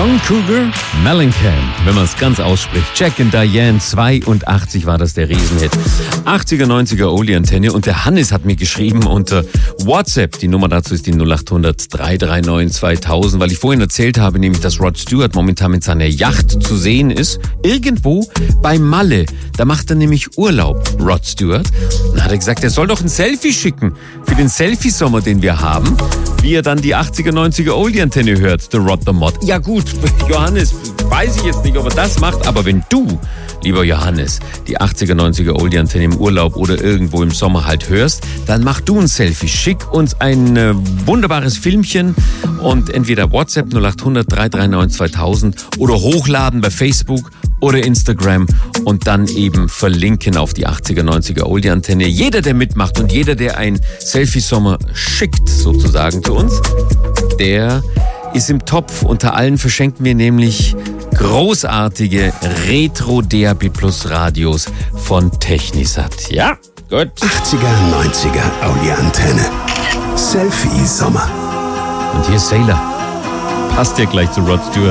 John Cougar Mellencamp, wenn man es ganz ausspricht. Jack and Diane, 82 war das der Riesenhit. 80er, 90er Oldie-Antenne und der Hannes hat mir geschrieben unter WhatsApp. Die Nummer dazu ist die 0800 339 2000, weil ich vorhin erzählt habe, nämlich, dass Rod Stewart momentan mit seiner Yacht zu sehen ist. Irgendwo bei Malle. Da macht er nämlich Urlaub, Rod Stewart. Dann hat er gesagt, er soll doch ein Selfie schicken für den Selfie-Sommer, den wir haben. Wie er dann die 80er, 90er Oldie-Antenne hört, The Rod the Mod. Ja gut, Johannes, weiß ich jetzt nicht, ob er das macht, aber wenn du, lieber Johannes, die 80er, 90er Oldie-Antenne im Urlaub oder irgendwo im Sommer halt hörst, dann mach du ein Selfie. Schick uns ein wunderbares Filmchen und entweder WhatsApp 0800 339 2000 oder hochladen bei Facebook oder Instagram und dann eben verlinken auf die 80er, 90er Oldie-Antenne. Jeder, der mitmacht und jeder, der ein Selfie-Sommer schickt, sozusagen zu uns, der ist im Topf. Unter allen verschenken wir nämlich großartige Retro DAB Plus Radios von Technisat. Ja, gut. 80er, 90er Audi-Antenne. Selfie-Sommer. Und hier ist Sailor. Passt ja gleich zu Rod Stewart.